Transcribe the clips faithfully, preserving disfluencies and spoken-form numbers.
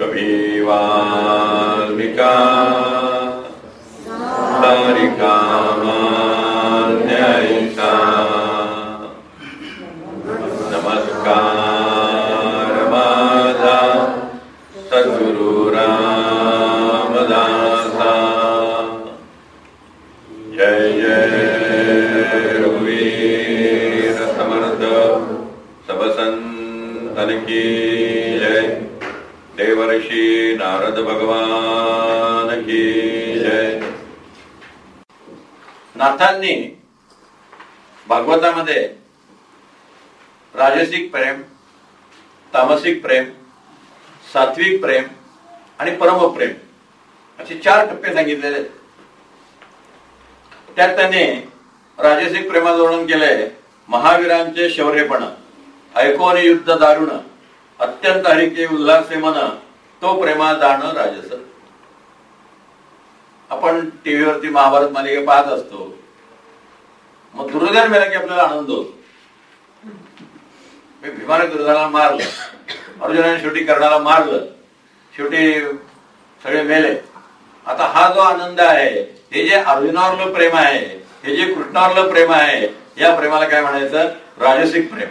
कविवाल्मिका सारिका मान्यैषा नमस्कार माझा सद्गुरु रामदासा जय जय रघुवीर समर्थ सब संतन की जय देवर्षि नारद भगवान की जय। नाथांनी भागवतामध्ये राजसिक प्रेम, तामसिक प्रेम, सात्विक प्रेम आणि परमप्रेम असे चार टप्पे सांगितलेले आहेत. त्यात त्यांनी राजसिक प्रेमाचं वर्णन केलंय. महावीरांचे शौर्यपण, ऐकोन युद्ध दारुण, अत्यंत हरिके उल्हासे मन, तो प्रेमा जाण राजस. आपण टीव्हीवरती महाभारत मालिका पाहत असतो. मग दुर्योधन मेला की आपल्याला आनंद होतो. भीमाने दुर्योधनाला मारलं, अर्जुनाने शेवटी कर्णाला मारलं, शेवटी सगळे मेले. आता हा जो आनंद आहे, हे जे अर्जुनावरलं प्रेम आहे, हे जे कृष्णावरलं प्रेम आहे, या प्रेमाला काय म्हणायचं? राजसिक प्रेम.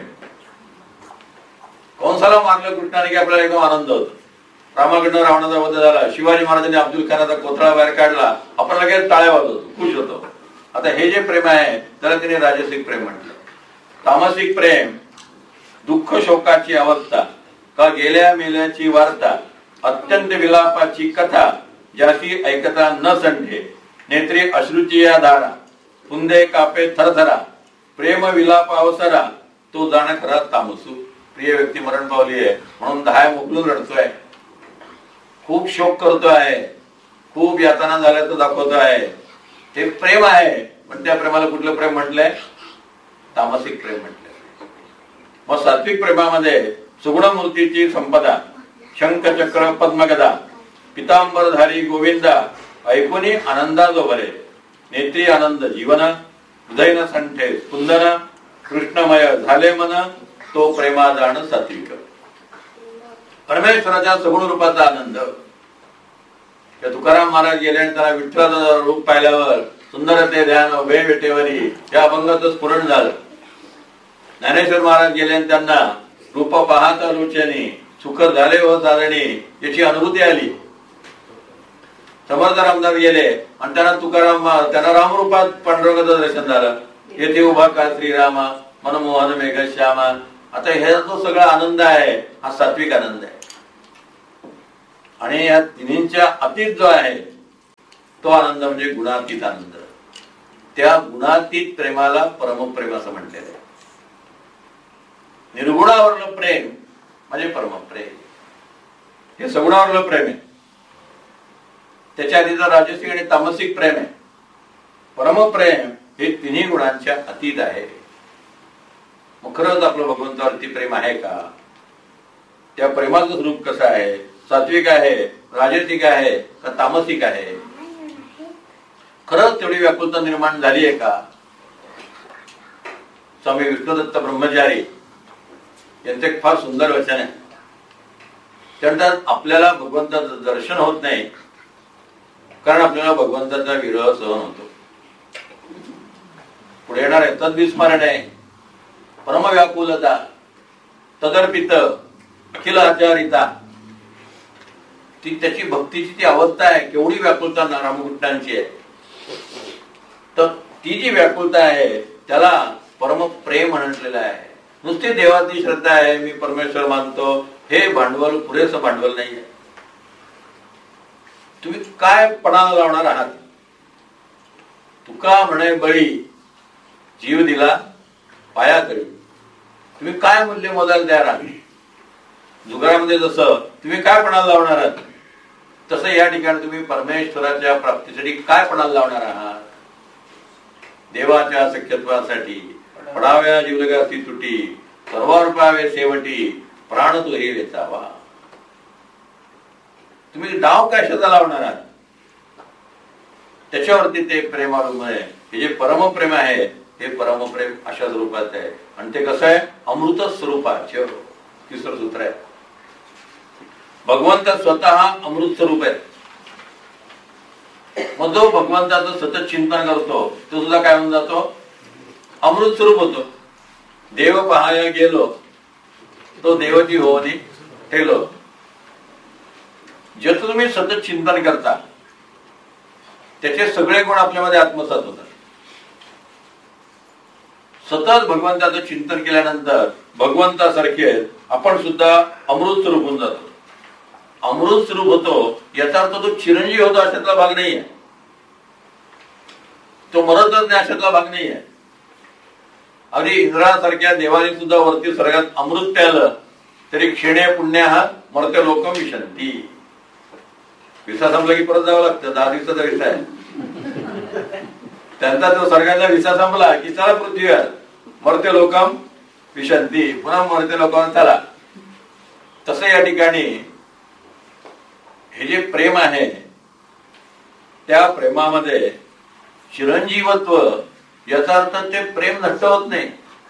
कंसाला मारलं कृष्णाने की आपल्याला एकदम आनंद होतो. रामाकडनं रावणाचा वध झाला, शिवाजी महाराजांनी अब्दुल खानाचा कोथळा बाहेर काढला, आपण लगेच टाळ्या वाजवतो, खुश होतो. आता हे जे प्रेम आहे त्याला तिने राजसिक प्रेम म्हटलं. तामसिक प्रेम, दुःख शोकाची अवस्था, का गेल्या मेल्याची वार्ता, अत्यंत विलापाची कथा, ज्याची ऐकता न संठे, नेत्री अश्रूची या धारा, पुंदे कापे थरथरा, प्रेम विलाप अवसरा, तो जाण खरा तामसू. प्रिय व्यक्ती मरण पावली आहे म्हणून दहा मोकलून रडतोय, खूप शोक करतोय, खूप यातना झाल्याचं दाखवतोय. हे प्रेम आहे, पण त्या प्रेमाला कुठलं प्रेम म्हटलंय? तामसिक प्रेम म्हटलंय. मग सात्विक प्रेमामध्ये सुगुणमूर्तीची संपदा, शंख चक्र पद्मगदा, पितांबरधारी गोविंदा, ऐकुनी आनंदा जो भरे, नेत्री आनंद जीवन, हृदय न संठे स्पुंदन, कृष्णमय झाले मन, तो प्रेमा जाण सात्विक. परमेश्वराच्या सगुण रूपाचा आनंद. तुकाराम महाराज गेले आणि त्याला विठ्ठलाचं रूप पाहिल्यावर सुंदर ते ध्यान वे विटेवरी या अभंगाचं स्फुरण झालं. ज्ञानेश्वर महाराज गेले आणि त्यांना रूप पाहता लोचनी, सुख झाले व साधणी याची अनुभूती आली. समर्थ रामदास गेले आणि त्यांना तुकाराम त्यांना रामरूपात पांडुरंगाचं दर्शन झालं. येथे उभा का श्रीरामा, मनमोहन मेघ श्यामा. आता ह्याचा जो सगळा आनंद आहे हा सात्विक आनंद आहे. आणि या तिन्हींच्या अतीत जो आहे तो आनंद म्हणजे गुणातीत आनंद. त्या गुणातीत प्रेमाला परमप्रेम असं म्हटलेलं आहे. निर्गुणावरलं प्रेम म्हणजे परमप्रेम. हे सगुणावरलं प्रेम आहे. त्याच्या आधीचं राजसिक आणि तामसिक प्रेम आहे. परमप्रेम हे तिन्ही गुणांच्या अतीत आहे. मग खरंच आपलं भगवंतावरती प्रेम आहे का? त्या प्रेमाचं स्वरूप कसं आहे? सात्विक आहे, राजसिक आहे का तामसिक आहे? खरंच तेवढी व्याकुलता निर्माण झाली आहे का? स्वामी विष्णुदत्त ब्रह्मचारी यांचं एक फार सुंदर वचन आहे. त्यानंतर आपल्याला भगवंताचं दर्शन होत नाही कारण आपल्याला भगवंताचा विरह सहन होतो. पुढे येणार आहे तद्विस्मरण आहे, परमव्याकुलता, तदर्पित, अखिल आचारिता. ती त्याची भक्तीची ती अवस्था आहे. केवढी व्याकुलता रामकृष्णांची आहे. तर ती जी व्याकुलता आहे त्याला परमप्रेम म्हटलेलं आहे. नुसती देवाची श्रद्धा आहे, मी परमेश्वर मानतो, हे भांडवल पुरेसं भांडवल नाही आहे. तुम्ही काय पणाला लावणार आहात? तुका म्हणे बळी, जीव दिला पाया करी. तुम्ही काय मूल्य मोजायला तयार आहात? जुगारामध्ये जसं तुम्ही काय पणाला लावणार आहात, तसं या ठिकाणी तुम्ही परमेश्वराच्या प्राप्तीसाठी काय पणाला लावणार आहात? देवाच्या सख्यत्वासाठी पडाव्या जीवलगासी तुटी, सर्वावर पावे सेवटी, प्राण तो हे वेचावा. तुम्ही डाव कशाचा लावणार आहात? त्याच्यावरती ते प्रेमारूम आहे. हे जे परमप्रेम आहे हे परमप्रेम अशा स्वरूपात आहे. आणि ते कसं आहे? अमृत स्वरूपाचे तिसरं सूत्र आहे. भगवंत स्वतः अमृत स्वरूप आहे. मग जो भगवंताचं सतत चिंतन करतो तो सुद्धा काय होऊन जातो, अमृत स्वरूप होतो. देव पहाया गेलो तो देवची होवनी ठेलो. जे तुम्ही सतत चिंतन करता त्याचे सगळे गुण आपल्यामध्ये आत्मसात होतात. सतत भगवंताचं चिंतन केल्यानंतर भगवंतासारखे आपण सुद्धा अमृत स्वरूप होऊन जातो. अमृत स्वरूप होतो याचा अर्थ तो चिरंजीव होतो अशातला भाग नाहीये, तो मरतच नाही अशातला भाग नाहीये. अगदी इंद्रासारख्या देवाने सुद्धा वरती स्वर्गात अमृत प्यालं तरी क्षीणे पुण्य हा मरते लोक विशंती. विसा संपला की परत जावं लागतं. दहा दिवसाचा विसा आहे त्यांचा. तो स्वर्गाचा विसा संपला की चला पृथ्वीवर मरते लोकम विशंती, पुन्हा मरते लोकांना चला. तसं या ठिकाणी हे जे प्रेम आहे त्या प्रेमामध्ये चिरंजीवत्व याचा अर्थ ते प्रेम नष्ट होत नाही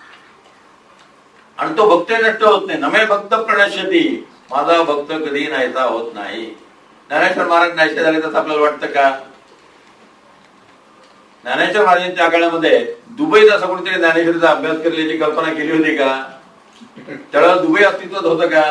आणि तो भक्त नष्ट होत नाही. नमे भक्त प्रणश्यती, माझा भक्त कधी नाहीसा होत नाही. ज्ञानेश्वर महाराज नाहीसे झाले तसं आपल्याला वाटतं का? ज्ञानेश्वर महाराजांच्या काळामध्ये दुबईत असं कोणीतरी ज्ञानेश्वरीचा अभ्यास करण्याची कल्पना केली होती का? त्यावेळेला दुबई अस्तित्वात होतं का?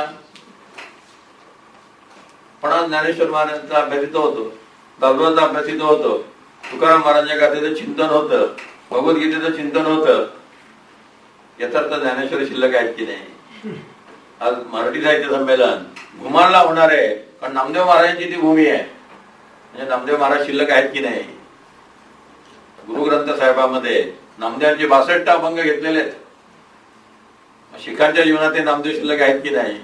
पण ज्ञानेश्वर महाराजांचा अभ्यास इथं होतो, दादोबाचा अभ्यास इथं होतो, तुकाराम महाराजांच्या गाथेचं चिंतन होतं, भगवद्गीतेचं चिंतन होतं. याचा अर्थ ज्ञानेश्वरी शिल्लक आहेत की नाही? आज मराठी साहित्य संमेलन घुमारला होणार आहे कारण नामदेव महाराजांची ती भूमी आहे. म्हणजे नामदेव महाराज शिल्लक आहेत की नाही? गुरुग्रंथ साहेबांमध्ये नामदेवांचे बासष्ट अभंग घेतलेले आहेत. शिखांच्या जीवनात ते नामदेव शिल्लक आहेत की नाही?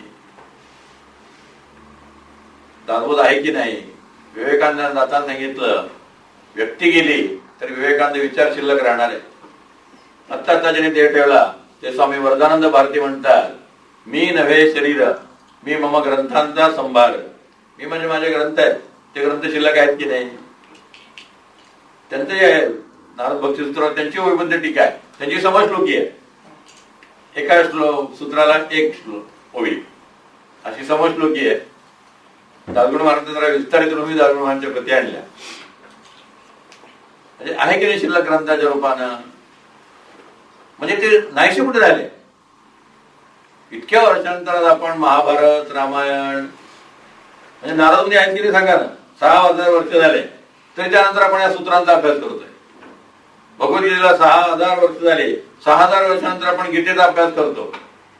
दासबोध आहे की नाही? विवेकानंद जाताना सांगितलं व्यक्ती गेली तर विवेकानंद विचार शिल्लक राहणार आहे. आत्ता आता ज्याने देह ठेवला ते स्वामी वरदानंद भारती म्हणतात, मी नव्हे शरीर मी मम ग्रंथांचा संभार. मी म्हणजे माझे ग्रंथ आहेत, ते ग्रंथ शिल्लक आहेत की नाही? त्यांचे जे आहे नारद भक्ती सूत्रावर त्यांची वैबद्ध टीका आहे, त्यांची समज श्लोकी आहे. एका श्लोक सूत्राला एक श्लोक ओळी अशी समज श्लोकी आहे. दासगुण महाराज जरा विस्तारित रूपी दासगुण महाराजांच्या प्रती आणल्या. म्हणजे आहे की नाही शिल्लक ग्रंथाच्या रूपानं? म्हणजे ते नाहीसे कुठे झाले? इतक्या वर्षांतरात आपण महाभारत रामायण म्हणजे नारद मुनी आहेत की नाही सांगा ना. सहा हजार वर्ष झाले तरी त्यानंतर आपण या सूत्रांचा अभ्यास करतोय. भगवद्गीतेला सहा हजार वर्ष झाले, सहा हजार वर्षानंतर आपण गीतेचा अभ्यास करतो.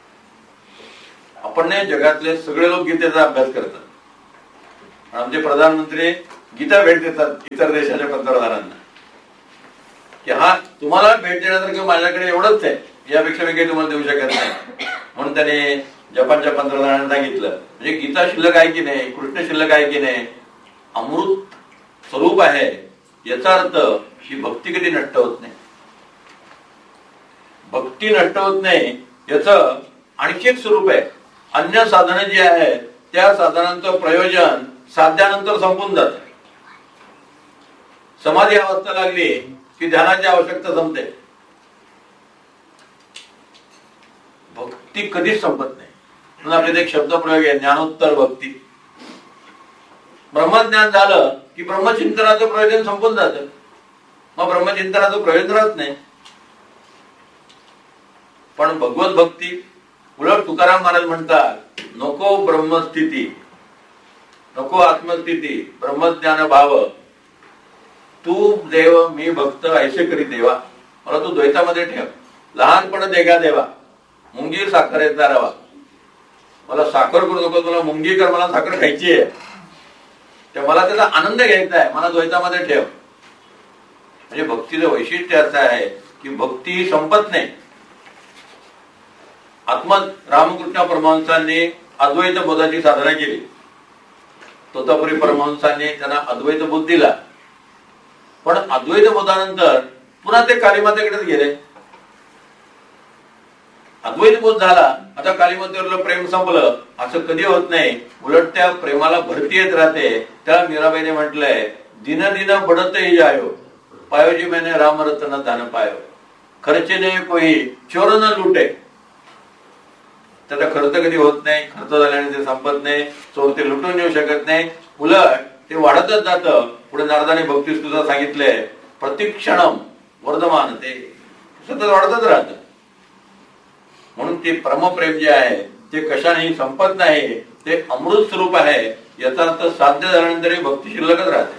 आपण नाही जगातले सगळे लोक गीतेचा अभ्यास करतात. आमचे प्रधानमंत्री गीता भेट देतात इतर देशाच्या पंतप्रधानांना की हा तुम्हाला भेट देण्यासारखं माझ्याकडे एवढंच आहे, यापेक्षा मी काही तुम्हाला देऊ शकत नाही. म्हणून त्याने जपानच्या पंतप्रधानांना सांगितलं म्हणजे गीता शिल्लक आहे की नाही, कृष्ण शिल्लक आहे की नाही, अमृत स्वरूप आहे. याचा अर्थ ही भक्ती कधी नष्ट होत नाही. भक्ती नष्ट होत नाही याचं आणखी एक स्वरूप आहे. अन्य साधनं जी आहेत त्या साधनांचं प्रयोजन साध्यानंतर संपून जात. समाधी अवस्था लागली की ध्यानाची आवश्यकता संपते. भक्ती कधीच संपत नाही. म्हणून आपल्याला एक शब्द प्रयोग आहे ज्ञानोत्तर भक्ती. ब्रह्मज्ञान झालं की ब्रह्मचिंतनाचं प्रयोजन संपून जातं. मग ब्रह्मचिंतनाचं प्रयोजन राहत नाही. पण भगवत भक्ती उलट तुकाराम महाराज म्हणतात नको ब्रह्मस्थिती, नको आत्मस्थिती, ब्रह्मज्ञान भाव, तू देव मी भक्त ऐसे करी देवा. मला तू द्वैतामध्ये ठेव. लहानपण देगा देवा, मुंगीर साखर येत रवा. मला साखर करू नको, तुला मुंगी कर, मला साखर खायची आहे. तर मला त्याचा आनंद घ्यायचा आहे, मला द्वैतामध्ये ठेव. म्हणजे भक्तीचं वैशिष्ट्य असं आहे की भक्ती ही संपत नाही. आत्म रामकृष्ण परमहंसांनी अद्वैत बोधाची साधना केली. तोतापुरी परमहंसांनी त्यांना अद्वैत बोध दिला. पण अद्वैत बोधानंतर पुन्हा ते कालीमातेकडेच गेले. अद्वैत बोध झाला, आता कालीमातेवरलं प्रेम संपलं असं कधी होत नाही. उलट त्या प्रेमाला भरती येत राहते. त्या मीराबाईने म्हटलंय दिन दिन बढत ही जायो, पायोजी मैंने राम रतन धन पायो, खर्चे ने कोई चोर न लुटे. त्याचा खर्च कधी होत नाही, खर्च झाल्याने ते संपत नाही, चोर ते लुटून येऊ शकत नाही, उलट ते वाढतच जातं. पुढे नारदाने भक्तिस्तुतीत सांगितलंय प्रतिक्षणम वर्धमान, ते सतत वाढतच राहतं. म्हणून ते परमप्रेम जे आहे ते कशानेही संपत नाही, ते अमृत स्वरूप आहे. याचा अर्थ साध्य झाल्यानंतरही भक्ती शिल्लकच राहते.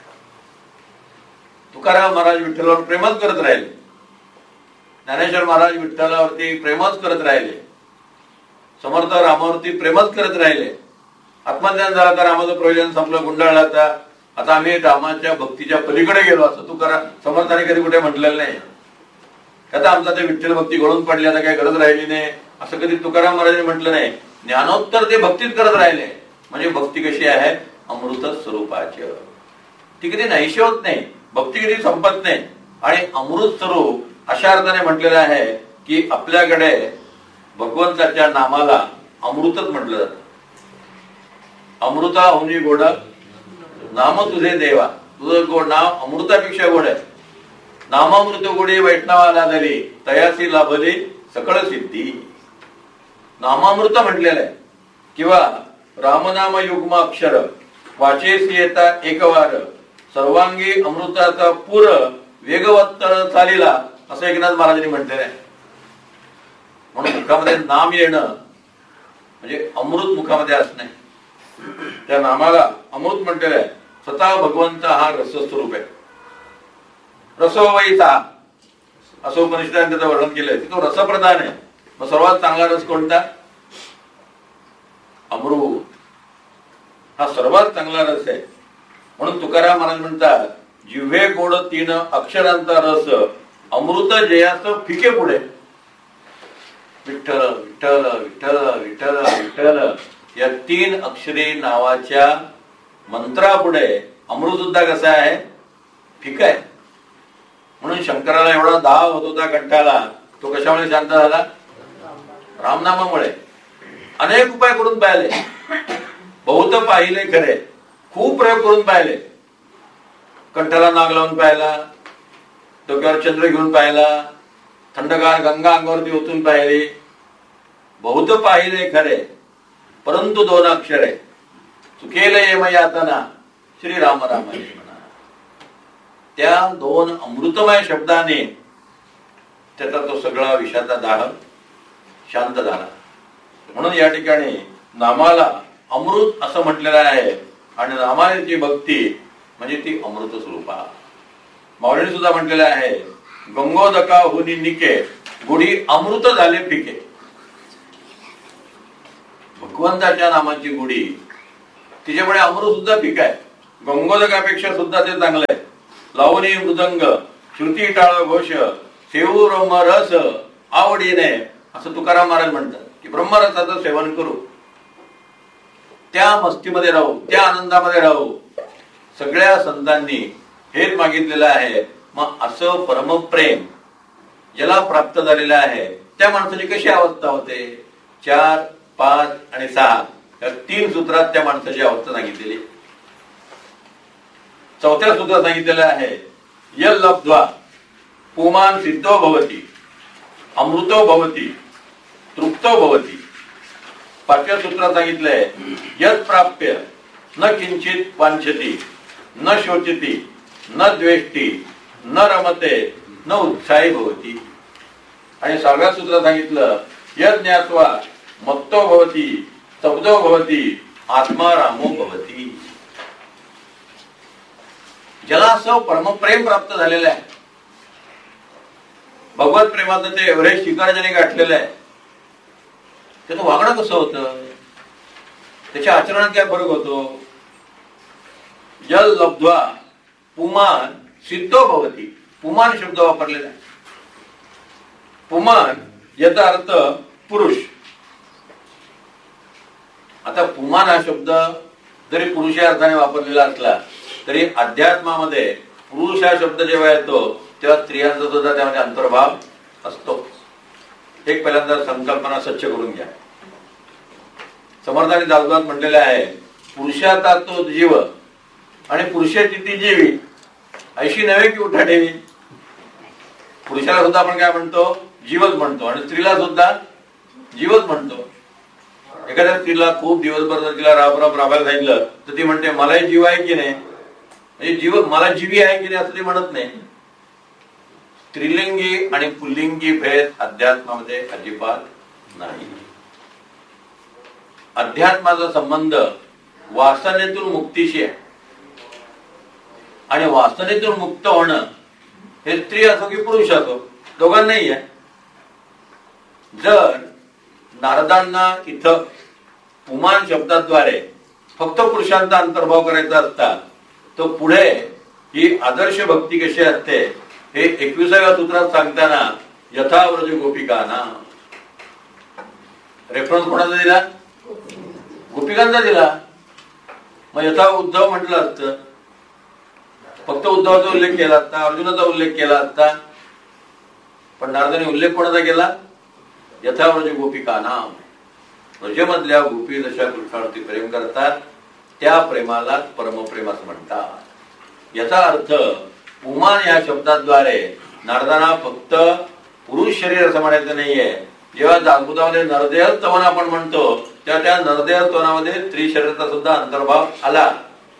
तुकाराम महाराज विठ्ठलावर प्रेमच करत राहिले, ज्ञानेश्वर महाराज विठ्ठलावरती प्रेमच करत राहिले, समर्थ रामावरती प्रेमच करत राहिले. आत्मज्ञान झालं तर रामाचं प्रयोजन संपलं, गुंडाळला. आता आता आम्ही रामाच्या भक्तीच्या पलीकडे गेलो असं तुकाराम समर्थाने कधी कुठे म्हटलेलं नाही. आता आमचा ते विठ्ठल भक्ती गळून पडली, आता काही गरज राहिली नाही असं कधी तुकाराम महाराजांनी म्हटलं नाही. ज्ञानोत्तर ते भक्तीच करत राहिले. म्हणजे भक्ती कशी आहे, अमृत स्वरूपाची. ती कधी नाहीशी होत नाही, भक्ती कधी संपत नाही. आणि अमृत स्वरूप अशा अर्थाने म्हटलेलं आहे की आपल्याकडे भगवंताच्या नामाला अमृतच म्हटलं जातं. अमृता होनी गोड नाम तुझे देवा, तुझं गोड नाव अमृतापेक्षा गोड आहे. नामामृत गोडी वैष्णवाला झाली, तयासी लाभली सकळ सिद्धी. नामामृत म्हटलेलं आहे. किंवा रामनाम युग्म अक्षर वाचेसी येता एकवार, सर्वांगी अमृताचा पूर वेगवत चालीला, असं एकनाथ महाराजांनी म्हटलेलं आहे. म्हणून मुखामध्ये नाम येणं म्हणजे अमृत मुखामध्ये असणे. त्या नामाला अमृत म्हटलेलं आहे. स्वतः भगवंत हा रसस्वरूप आहे. रसो वैसा असं उपनिषदाने त्याचं वर्णन केलंय. तो रसप्रधान आहे. मग सर्वात चांगला रस कोणता? अमृत हा सर्वात चांगला रस आहे. म्हणून तुकाराम महाराज म्हणतात, जिव्हे गोड तीन अक्षरांचा रस, अमृत जयास फिके पुढे. विठ्ठल विठ्ठल विठ्ठल विठ्ठल विठ्ठल या तीन अक्षरी नावाच्या मंत्रापुढे अमृत सुद्धा कसा आहे, फिका आहे. म्हणून शंकराला एवढा दाव होत होता कंठाला, तो कशामुळे शांत झाला? रामनामामुळे. अनेक उपाय करून पाहिले, बहुत पाहिले खरे, खूप प्रयोग करून पाहिले. कंठाला नाग लावून पाहिला, डोक्यावर चंद्र घेऊन पाहिला, थंडगार गंगा अंगावरती ओतून पाहिली, बहुत पाहिले खरे, परंतु दोन अक्षर आहे, चुकेल येम यातना श्री राम राम म्हणा. त्या दोन अमृतमय शब्दाने त्याचा तो सगळा विषाचा दाह शांत झाला. म्हणून या ठिकाणी नामाला अमृत असं म्हटलेलं आहे. आणि नामाची भक्ती म्हणजे ती अमृत स्वरूपा. माऊलीने सुद्धा म्हटलेलं आहे, गंगोदका हुनी निके गुढी अमृत झाले फिके. भगवंताच्या नामाची गुढी तिच्यामुळे अमृत सुद्धा फिका आहे. गंगोदकापेक्षा सुद्धा ते चांगलं आहे. लावणी मृदंग श्रुती टाळ घोष सेवू ब्रह्मरस आवडीने, असं तुकाराम महाराज म्हणतात की ब्रह्मरसाचं सेवन करू, त्या मस्तीमध्ये राहू, त्या आनंदामध्ये राहू. सगळ्या संतांनी हेच मागितलेलं आहे. मग असं परमप्रेम ज्याला प्राप्त झालेलं आहे त्या माणसाची कशी अवस्था होते? चार, पाच आणि सहा या तीन सूत्रात त्या माणसाची अवस्था सांगितलेली. चौथ्या सूत्रात सांगितलेलं आहे, यल लब्ध्वा पुमान सिद्धो भवती अमृतो भवती तृप्तो भवती. पाचव्या सूत्रात सांगितलंय, यत् प्राप्य न किंचित वांछती न शोचती न द्वेष्टी न रमते न उत्साही भवती. आणि सहाव्या सूत्रात सांगितलं, यत् ज्ञात्वा मत्तो भवती स्तब्धो भवती आत्मा रामो भवती. ज्याला असं परमप्रेम प्राप्त झालेलं आहे, भगवत प्रेमाचं ते एव्हरेस्ट शिखर ज्याने गाठलेलं आहे, त्याचं वागणं कसं होतं, त्याच्या आचरणात काय फरक होतो? जल लब्ध्वा पुमान सिद्धो भवती. पुमान शब्द वापरलेला आहे. पुमान याचा अर्थ पुरुष. आता पुमान हा शब्द जरी पुरुष या अर्थाने वापरलेला असला तरी अध्यात्मामध्ये पुरुष हा शब्द जेव्हा येतो तेव्हा स्त्रियांचा सुद्धा त्यामध्ये अंतर्भाव असतो. एक पहिल्यांदा संकल्पना स्वच्छ करून घ्या. समर्थाने दासबोधात म्हटलेलं आहे, पुरुषाचा तो जीव आणि पुरुषाची ती जीवी अशी नव्हे की उठा ठेवी. पुरुषाला सुद्धा आपण काय म्हणतो? जीवच म्हणतो. आणि स्त्रीला सुद्धा जीवच म्हणतो. एखाद्या स्त्रीला खूप दिवसभर जर तिला राब राब राबायला सांगितलं तर ती म्हणते मला जीव आहे की नाही, म्हणजे जीव मला जीवी आहे की नाही असं ती म्हणत नाही. स्त्रीलिंगी आणि पुल्लिंगी भेद अध्यात्मामध्ये अजिबात नाही. अध्यात्माचा संबंध वासनेतून मुक्तीशी आहे आणि वासनेतून मुक्त होणं हे स्त्री असो की पुरुष असो दोघांनाही आहे. जर नारदांना इथं पुमान शब्दाद्वारे फक्त पुरुषांचा अंतर्भाव करायचा असता तो पुढे ही आदर्श भक्ती कशी असते हे एकविसाव्या सूत्रात सांगताना यथाव्रज गोपिकाना रेफरन्स कोणाचा दिला? गोपिकांचा दिला. मग यथा उद्धव म्हटलं असतं, फक्त उद्धवाचा उल्लेख केला असता, अर्जुनाचा उल्लेख केला असता, पण नारदाने उल्लेख कोणाचा केला? यथाव्रज गोपिकाना. व्रजमधल्या गोपी जशा कृष्णावरती प्रेम करतात त्या प्रेमाला परमप्रेम असं म्हणतात. याचा अर्थ पुमान या शब्दाद्वारे नारदांना फक्त पुरुष शरीर असं म्हणायचं नाहीये. जेव्हा दासबोधामध्ये नरदेह स्तवन आपण म्हणतो तेव्हा त्या नरदेह स्तवनामध्ये स्त्री शरीराचा सुद्धा अंतर्भाव आला.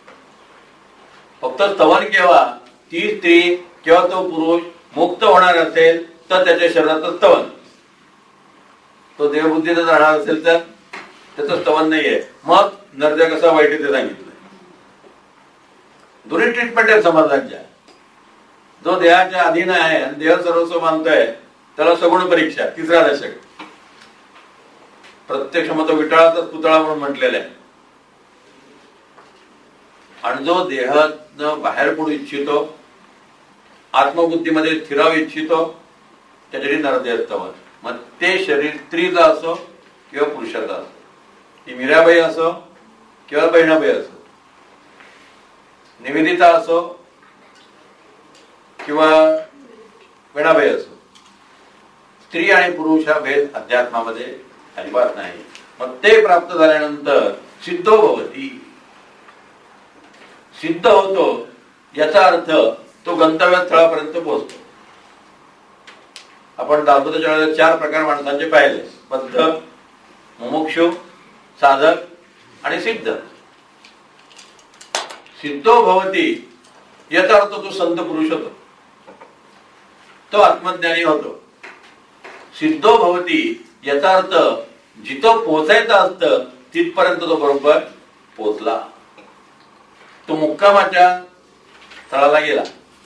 फक्त स्तवन केव्हा? ती स्त्री किंवा तो पुरुष मुक्त होणार असेल तर त्याच्या शरीराचं स्तवन, तो देवबुद्धीतच राहणार असेल तर त्याचं स्तवन नाहीये. मग नरदेह कसा वाईट ते सांगितलं. दोन्ही ट्रीटमेंट आहेत समाजाच्या. जो देहाच्या अधीन आहे आणि देह सर्वस्व मानतोय त्याला सगुण परीक्षा तिसरा दशक. प्रत्यक्ष मग तो विटाळाचाच पुतळा म्हणून म्हटलेला आहे. आणि जो देहातनं बाहेर पडू इच्छितो, आत्मबुद्धीमध्ये स्थिरावू इच्छितो त्याच्यासाठी नरदेह स्तवन. मग ते शरीर स्त्रीचा असो किंवा पुरुषाचा असो, ती मीराबाई असो किंवा बहिणाबाई असो, निवेदिता असो किंवा वेणाबाई असो, स्त्री आणि पुरुष हा भेद अध्यात्मामध्ये अजिबात नाही. मग ते प्राप्त झाल्यानंतर सिद्धो भवती, सिद्ध होतो. याचा अर्थ तो गंतव्यस्थळापर्यंत पोहोचतो. आपण दाम्पत्य वेळेला चार प्रकार माणसांचे पाहिले: बद्ध, मुमुक्षु, साधक आणि सिद्ध. सिद्धो भवती याचा अर्थ तो संत पुरुष होतो, तो आत्मज्ञानी होतो. सिद्धो भवती याचा अर्थ जिथं पोहोचायचं असतं तिथपर्यंत तो बरोबर पोहोचला, तो मुक्कामाच्या स्थळाला गेला.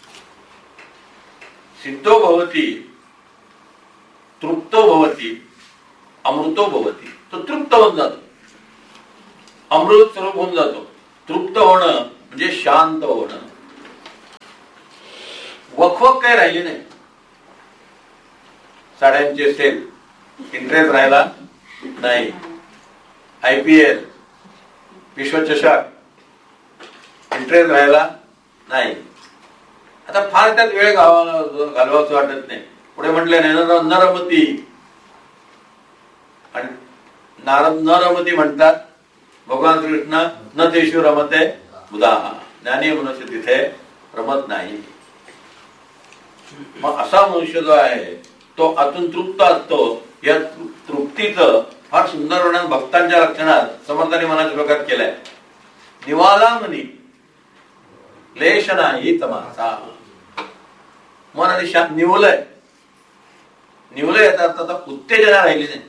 सिद्धो भवती, तृप्तो भवती, अमृतो भवती. तो तृप्त होऊन जातो, अमृत स्वरूप होऊन जातो. तृप्त होणं म्हणजे शांत होणं. वखवक काही राहिली नाही. साड्यांचे सेल, इंटरेस्ट राहिला नाही. आय पी एल, विश्वचषक, इंटरेस्ट राहिला नाही. आता फार त्यात वेळ घालवाचं वाटत नाही. पुढे म्हटले नरमती, आणि नारद नरमती म्हणतात भगवान कृष्ण न तेषु रमते बुधा, ज्ञानी मनुष्य तिथे रमत नाही. मग असा मनुष्य जो आहे तो आतून तृप्त असतो. या तृप्तीचं फार सुंदर वर्णन भक्तांच्या लक्षणात समर्थाने मनाच्या प्रकार केलाय. निवाला मनी क्लेश नाही तमासा. मन आणि शांत निवलंय. निवलंय याचा अर्थ आता उत्तेजना राहिली नाही.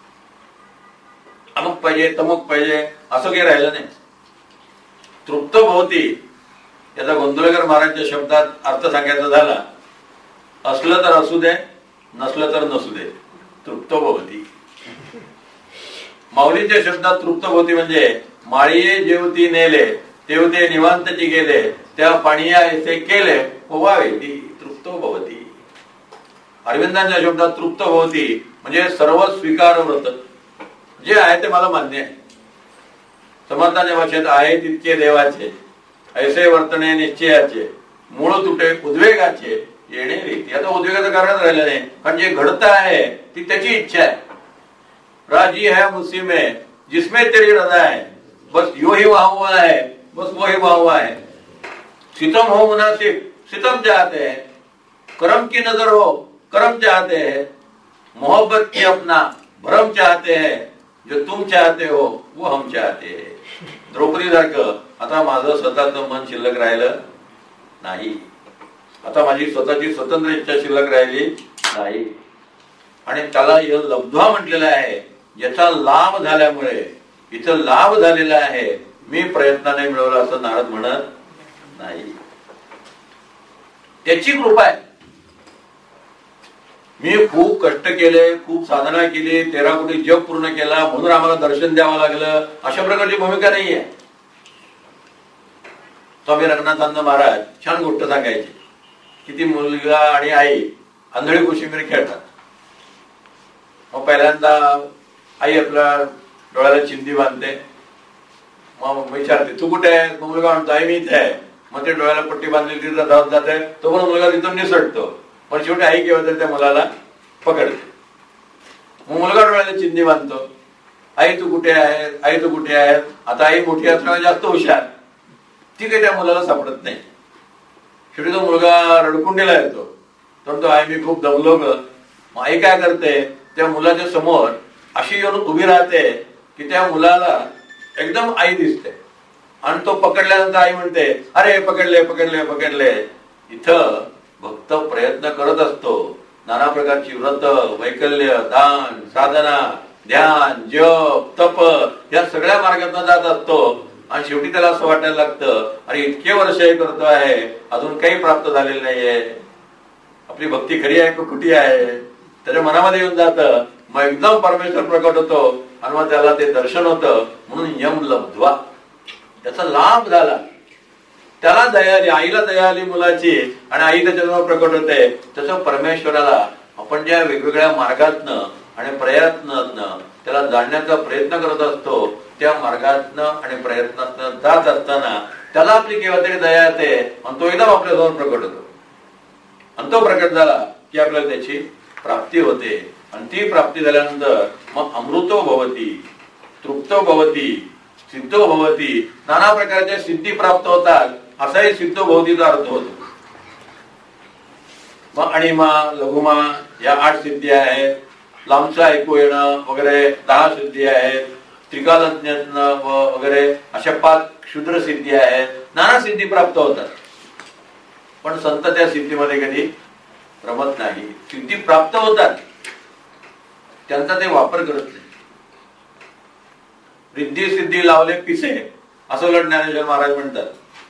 अमुक पाहिजे तमुक पाहिजे असं काही राहिलं नाही. तृप्त भवती याचा गोंधळकर महाराजच्या शब्दात अर्थ सांगायचा झाला, असलं तर असू दे, नसलं तर नसू दे, तृप्त भवती. माऊलीच्या शब्दात तृप्त भवती म्हणजे माळीये जेवती नेले तेवते निवांतची गेले त्या पाणीया येथे केले पोवावे ती तृप्त भवती. अरविंदांच्या शब्दात तृप्त भवती म्हणजे सर्व स्वीकार व्रत, जे आहे ते मला मान्य आहे. समर्थांच्या भाषेत आहे तितके देवाचे, ऐसे वर्तने निश्चयाचे, मूळ तुटे उद्वेगाचे येणे रीती. आता उद्वेगाचं कारणच राहिलं नाही, कारण जे घडत आहे ती त्याची इच्छा आहे. राजी है मुझसे में जिसमें तेरी रजा है, बस यो ही वहां हुआ है, बस वो ही वहां हुआ है. सितम हो मुनासिब सितम चाहते हैं, करम की नजर हो करम चाहते हैं, मोहब्बत की अपना भरम चाहते हैं, जो तुम चाहते हो वो हम चाहते हैं. द्रौपदी सारखं आता माझं स्वतःचं मन शिल्लक राहिलं नाही. आता माझी स्वतःची स्वतंत्र इच्छा शिल्लक राहिली नाही. आणि त्याला लब्ध्वा म्हटलेलं आहे. याचा लाभ झाल्यामुळे इथं लाभ झालेला आहे, मी प्रयत्नाने मिळवला असं नारद म्हणत नाही. त्याची कृपा आहे. मी खूप कष्ट केले, खूप साधना केली, तेरा कोटी जप पूर्ण केला म्हणून आम्हाला दर्शन द्यावं लागलं, अशा प्रकारची भूमिका नाहीये. स्वामी रंगनाथानंद महाराज छान गोष्ट सांगायची. किती मुलगा आणि आई आंधळी कोशिंबीर खेळतात. मग पहिल्यांदा आई आपल्या डोळ्याला चिंदी बांधते. मग विचारते तू कुठे आहे? मुलगा म्हणतो आई मी इथे आहे. मग ते डोळ्याला पट्टी बांधली तिथं धावत जाते. तो पण मुलगा तिथून निसटतो. पण शेवटी आई केव्हा तरी त्या मुलाला पकडते. मग मुलगा डोळ्याला चिंदी बांधतो. आई तू कुठे आहे? आई तू कुठे आहे? आता आई मोठी असल्यामुळे जास्त हुशार, ती काही त्या मुलाला सापडत नाही. शेवटी तो मुलगा रडकुंडीला येतो. तो आई मी खूप दमलो ग. मग आई काय करते, त्या मुलाच्या समोर अशी येऊन उभी राहते की त्या मुलाला एकदम आई दिसते. आणि तो पकडल्यानंतर आई म्हणते अरे पकडले पकडले पकडले. इथं भक्त प्रयत्न करत असतो. नाना प्रकारची व्रत, वैकल्य, दान, साधना, ध्यान, जप, तप या सगळ्या मार्गातून जात असतो. आणि शेवटी त्याला असं वाटायला लागतं अरे इतके वर्ष हे करतो आहे, अजून काही प्राप्त झालेलं नाहीये. आपली भक्ती खरी आहे का खोटी आहे त्याच्या मनामध्ये येऊन जातं. मग एकदम परमेश्वर प्रकट होतो आणि मग त्याला ते दर्शन होतं. म्हणून यम लब्ध्वा, त्याचा लाभ झाला. त्याला दया आली, आईला दया आली मुलाची आणि आई त्याच्याजवळ प्रकट होते. तसं परमेश्वराला आपण ज्या वेगवेगळ्या मार्गातनं आणि प्रयत्नातनं त्याला जाणण्याचा प्रयत्न करत असतो, त्या मार्गातनं आणि प्रयत्नातनं जात असताना त्याला आपली केव्हा तरी दया येते आणि तो एकदम आपल्याजवळ प्रकट होतो. आणि तो प्रकट झाला की आपल्याला त्याची प्राप्ती होते. आणि ती प्राप्ती झाल्यानंतर मग अमृतो भवती, तृप्तो भवती, सिद्धो भवती, नाना प्रकारच्या सिद्धी प्राप्त होतात. असाही सिद्धो भवतीचा अर्थ होतो. मग अणिमा, लघुमा या आठ सिद्धी आहेत. लांबचं ऐकू येणं वगैरे दहा सिद्धी आहेत. त्रिकालज्ञ वगैरे अशा पाच क्षुद्र सिद्धी आहेत. नाना सिद्धी प्राप्त होतात. पण संत त्या सिद्धीमध्ये कधी रमत नाही. सिद्धी प्राप्त होतात, त्यांचा ते वापर करत नाही. रिद्धी सिद्धी लावले पिसे असं उलट ज्ञानेश्वर महाराज म्हणतात.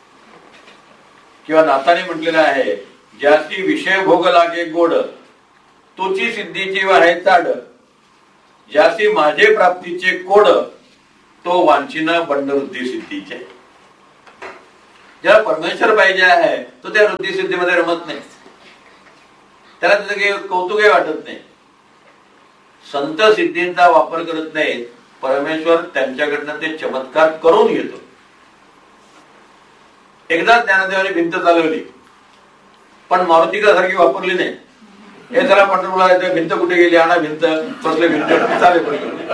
किंवा नाथाने म्हटलेलं आहे ज्याची विषय भोग लागे गोड, तोची सिद्धीची वाहे चाड, ज्याची माझे प्राप्तीचे कोड, तो वांछिना बंड वृद्धी सिद्धीचे. ज्याला परमेश्वर पाहिजे आहे तो त्या वृद्धी सिद्धीमध्ये रमत नाही. त्याला त्याचं काही कौतुकही वाटत नाही. संत सिद्धींचा वापर करत नाहीत. परमेश्वर त्यांच्याकडनं ते चमत्कार करून घेतो. एकदा ज्ञानदेवाने भिंत चालवली पण मारुतिका सारखी वापरली नाही. हे जरा पंढरपूरला भिंत कुठे गेली, आणा भिंत, बसले भिंत चालेल.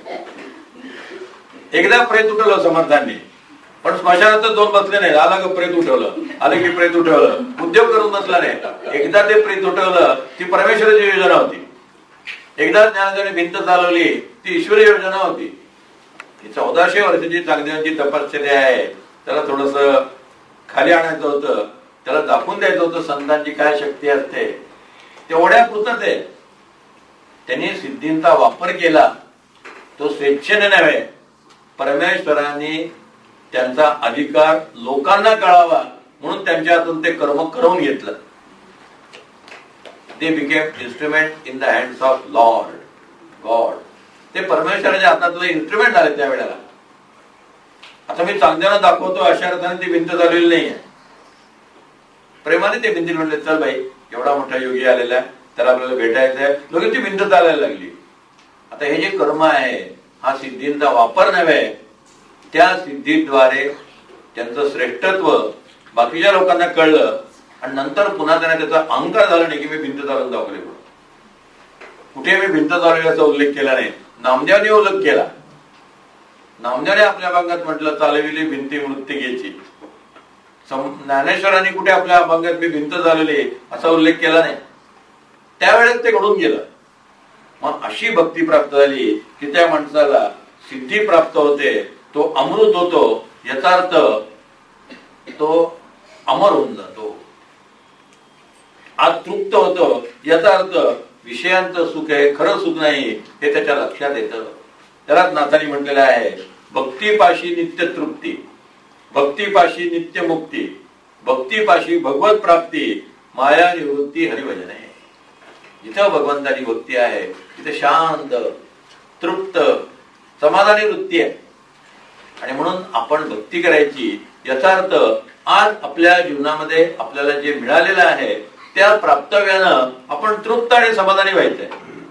एकदा प्रेत उठवलं समर्थांनी, पण स्मशानात दोन बसले नाही. आला का प्रेत उठवलं, आले की प्रेत उठवलं, उद्योग करून बसला नाही. एकदा ते प्रेत उठवलं, ती परमेश्वराची योजना होती. एकदा ज्ञानदेवाने भिंत चालवली, ती ईश्वरी योजना होती. ती चौदाशे वर्षाची चांगदेवांची तपश्चर्या आहे. त्याला थोडस खाली आणायचं होतं, त्याला दाखवून द्यायचं होतं संतांची काय शक्ती असते. तेवढ्या पुरतं ते त्यांनी सिद्धींचा वापर केला. तो स्वेच्छेने नव्हे, परमेश्वरांनी त्यांचा अधिकार लोकांना कळावा म्हणून त्यांच्या हातून ते कर्म करून घेतलं. ते became instrument in the hands of Lord God. ते परमेश्वराच्या हातातलं इन्स्ट्रुमेंट झाले त्या वेळेला. आता मी चांगल्यानं दाखवतो अशा अर्थाने ती भिंत चालवलेली नाहीये. प्रेमाने ते भिंती म्हणले चल बाई एवढा मोठा योगी आलेला आहे, त्याला आपल्याला भेटायचं आहे. लगेच ती भिंत चालायला लागली. आता हे जे कर्म आहे हा सिद्धींचा वापर नव्हे, त्या सिद्धीद्वारे त्यांचं श्रेष्ठत्व बाकीच्या लोकांना कळलं आणि नंतर पुन्हा त्यांना त्याचा अहंकार झाला नाही की मी भिंत चालवून दाखवले. कुठे मी भिंत चालवल्याचा उल्लेख केला नाही. नामदेवाने उल्लेख केला. नामदेवाने आपल्या भागात म्हटलं चालविली भिंती मृत्तिकेची. ज्ञानेश्वरांनी कुठे आपल्या अभंगात मी भिंत चालवली असा उल्लेख केला नाही. त्यावेळेस ते घडून गेलं. मग अशी भक्ती प्राप्त झाली की त्या माणसाला सिद्धी प्राप्त होते, तो अमृत होतो, याचा अर्थ तो अमर होऊन जातो, आज तृप्त होतो, याचा अर्थ विषयांचं सुख आहे, खरं सुख नाही हे त्याच्या लक्षात येतं. त्यालाच नाथांनी म्हटलेलं आहे, भक्तीपाशी नित्य तृप्ती, भक्तीपाशी नित्य मुक्ती, भक्तीपाशी भगवत प्राप्ती, माया निवृत्ती हरिभजन आहे. जिथं भगवंताची भक्ती आहे तिथे शांत तृप्त समाधानी वृत्ती आहे. आणि म्हणून आपण भक्ती करायची, याचा अर्थ आज आपल्या जीवनामध्ये आपल्याला जे मिळालेलं आहे त्या प्राप्तव्यानं आपण तृप्त आणि समाधानी व्हायचंय.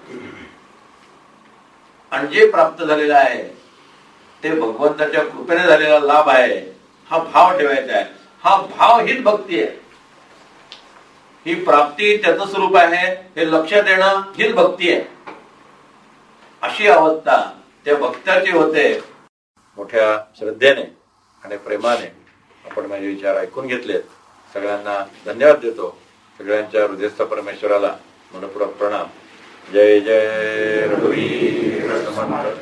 आणि जे प्राप्त झालेलं आहे ते भगवंताच्या कृपेने झालेला लाभ आहे, हा भाव ठेवायचा आहे. हा भाव हीच भक्ती आहे. ही प्राप्ती त्याचं स्वरूप आहे हे लक्षात येणं हीच भक्ती आहे. अशी अवस्था त्या भक्ताची होते. मोठ्या श्रद्धेने आणि प्रेमाने आपण माझे विचार ऐकून घेतलेत. सगळ्यांना धन्यवाद देतो. सगळ्यांच्या हृदयस्थ परमेश्वराला मनपूर्वक प्रणाम. जय जय रघुवीर समर्थ.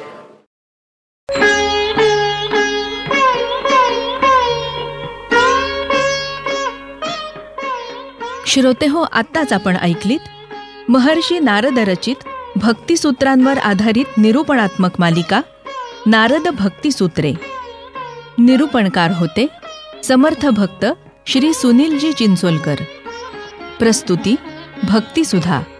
श्रोते हो, आत्ताच आपण ऐकलीत महर्षी नारद रचित भक्तिसूत्रांवर आधारित निरूपणात्मक मालिका नारद भक्तिसूत्रे. निरूपणकार होते समर्थ भक्त श्री सुनीलजी चिंचोलकर. प्रस्तुती भक्तिसुधा.